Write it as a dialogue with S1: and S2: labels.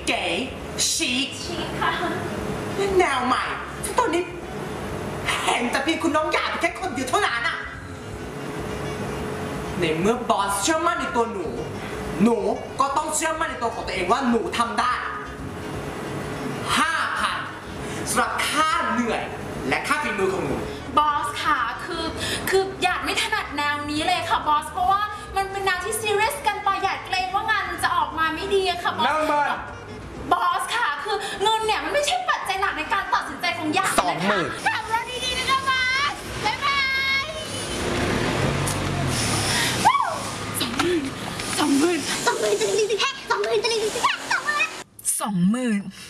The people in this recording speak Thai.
S1: เก๋ชิค
S2: ค่ะ
S1: แนวใหม่ที่ตอนนี้เห็นแต่เพียงคุณน้องหยาดแค่คนเดียวเท่านั้นอะในเมื่อบอสเชื่อมั่นในตัวหนูก็ต้องเชื่อมั่นในตัวของตัวเองว่าหนูทำได้ 5,000 สำหรับค่าเหนื่อยและค่าฝีมือของหนู
S2: บอสค่ะคือหยาดไม่ถนัดแนวนี้เลยค่ะบอสเพราะว่ามันเป็นแนวที่ซีเรียสกันไปหยาดเกรงว่างานมันจะออกมาไม่ดีค่ะบอสบอสค่ะคือเงินเนี่ยมันไม่ใช่ปัจจัยหลักในการตัดสินใจของหยาดเลยค่ะทำแล้วดีๆนะคะบอสบ๊ายบาย20,000จะดีๆแค่20,000จะดีๆแค่20,000